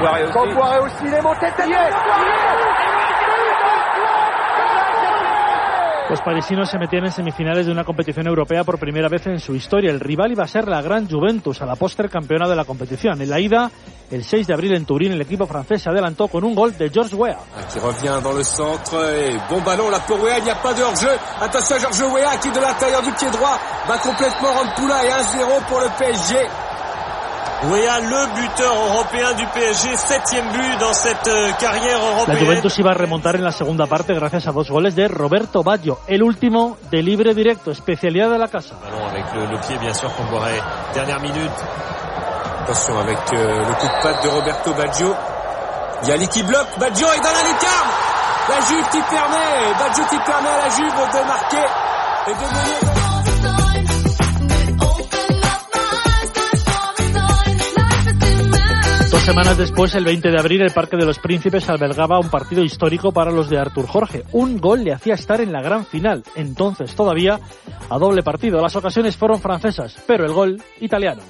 Poiré aussi, il est monté tête. Los parisinos se metían en semifinales de una competición europea por primera vez en su historia. El rival iba a ser la Gran Juventus, a la postre campeona de la competición. En la ida, el 6 de abril en Turín, el equipo francés se adelantó con un gol de Georges Weah. Qui revient dans le centre et bon ballon là pour Weah, il n'y a pas de hors-jeu. Attention à Georges Weah qui de l'intérieur du pied droit va complètement rendre Poula et 1-0 pour le PSG. Weah, le buteur européen du PSG, 7e but dans cette carrière européenne. La Juventus iba a remontar en la segunda parte gracias a 2 goles de Roberto Baggio, el último de libre directo, especialidad de la casa. Ballon avec le pied bien sûr pour Poiré. Dernière minute. Attention avec le coup de patte de Roberto Baggio. Il y a Ali qui bloque, Baggio est dans la lucarne. La Juve qui permet, Baggio qui permet à la Juve de marquer et de mener. 2 semanas después, el 20 de abril, el Parque de los Príncipes albergaba un partido histórico para los de Artur Jorge. Un gol le hacía estar en la gran final, entonces todavía a doble partido. Las ocasiones fueron francesas, pero el gol italiano.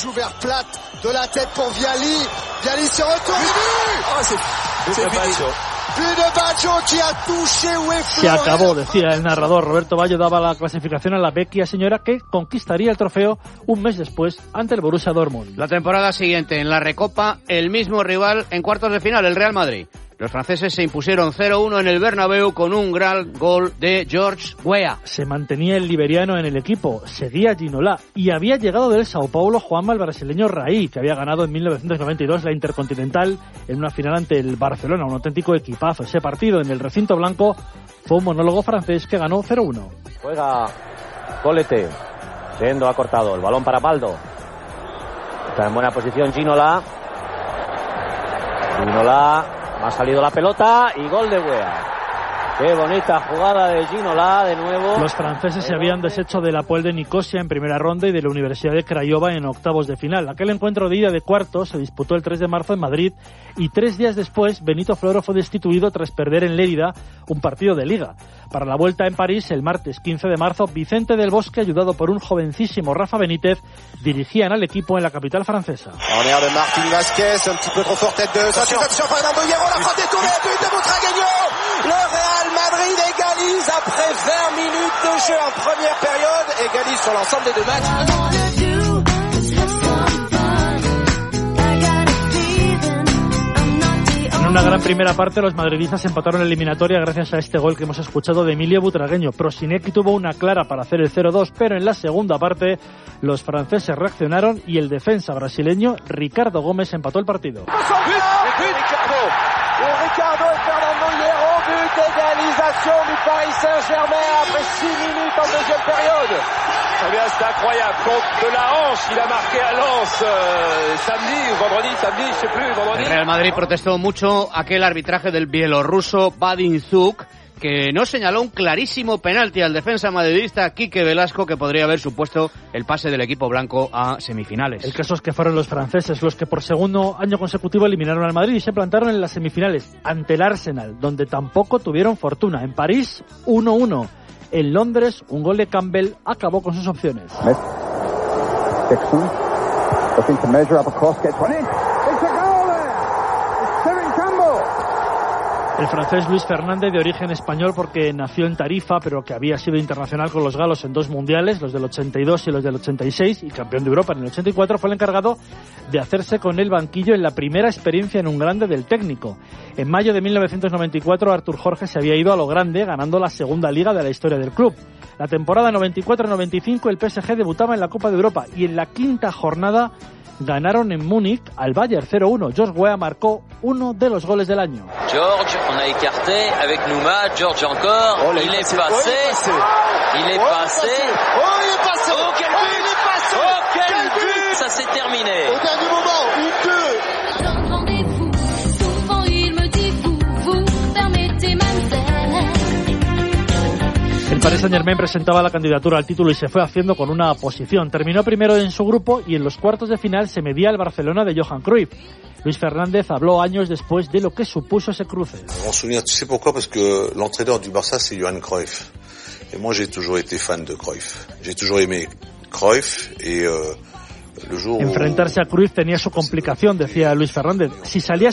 Se acabó, decía el narrador. Roberto Baggio daba la clasificación a la vecchia señora, que conquistaría el trofeo un mes después ante el Borussia Dortmund. La temporada siguiente, en la Recopa, el mismo rival en cuartos de final, el Real Madrid. Los franceses se impusieron 0-1 en el Bernabéu con un gran gol de Georges Weah. Se mantenía el liberiano en el equipo, seguía Ginola, y había llegado del Sao Paulo Juanma, el brasileño Raí, que había ganado en 1992 la Intercontinental en una final ante el Barcelona, un auténtico equipazo. Ese partido en el recinto blanco fue un monólogo francés que ganó 0-1. Juega Colete, Sendo ha cortado, el balón para Baldo. Está en buena posición Ginola. Ha salido la pelota y gol de Weah. Qué bonita jugada de Ginola de nuevo. Los franceses se habían deshecho del Apoel de Nicosia en primera ronda y de la Universidad de Craiova en octavos de final. Aquel encuentro de ida de cuartos se disputó el 3 de marzo en Madrid y 3 días después Benito Floro fue destituido tras perder en Lérida un partido de liga. Para la vuelta en París, el martes 15 de marzo, Vicente del Bosque, ayudado por un jovencísimo Rafa Benítez, dirigían al equipo en la capital francesa. En air de Martín Vázquez, un petit peu trop fort tête de Attention Fernando Hierro, la frappe détournée, but de Butragueño. Le Real Madrid égalise après 20 minutes de jeu en première période, égalise sur l'ensemble des 2 matchs. En una gran primera parte, los madridistas empataron la eliminatoria gracias a este gol que hemos escuchado de Emilio Butragueño. Prosinecki tuvo una clara para hacer el 0-2, pero en la segunda parte los franceses reaccionaron y el defensa brasileño Ricardo Gómez empató el partido. Ricardo y Fernando Hierro, but d'égalisation du Paris Saint-Germain après 6 minutes en deuxième période. Eh bien, c'est incroyable. Contre de la hanche, il a marqué à Lens samedi, je sais plus, vendredi. El Real Madrid protestó mucho aquel arbitraje del bielorruso Vadim Zuk, que no señaló un clarísimo penalti al defensa madridista Quique Velasco, que podría haber supuesto el pase del equipo blanco a semifinales. El caso es que fueron los franceses los que por segundo año consecutivo eliminaron al Madrid y se plantaron en las semifinales ante el Arsenal, donde tampoco tuvieron fortuna. En París, 1-1. En Londres, un gol de Campbell acabó con sus opciones. El francés Luis Fernández, de origen español porque nació en Tarifa, pero que había sido internacional con los galos en 2 mundiales, los del 82 y los del 86, y campeón de Europa en el 84, fue el encargado de hacerse con el banquillo en la primera experiencia en un grande del técnico. En mayo de 1994, Artur Jorge se había ido a lo grande, ganando la segunda liga de la historia del club. La temporada 94-95, el PSG debutaba en la Copa de Europa y en la quinta jornada ganaron en Múnich al Bayern 0-1. Georges Weah marcó uno de los goles del año. Georges, on a écarté avec Nouma, Georges encore, il est passé, il est passé, oh quel but, oh quel but, ça s'est terminé. Au dernier moment, une, deux. El Paris Saint-Germain presentaba la candidatura al título y se fue haciendo con una posición. Terminó primero en su grupo y en los cuartos de final se medía al Barcelona de Johan Cruyff. Luis Fernández habló años después de lo que supuso ese cruce. On se souvient, tu sais pourquoi? Parce que l'entraîneur du Barça, c'est Johan Cruyff. Et moi, j'ai toujours été fan de Cruyff. J'ai toujours aimé Cruyff et Enfrentarse a Cruyff tenía su complicación, decía Luis Fernández. Si salía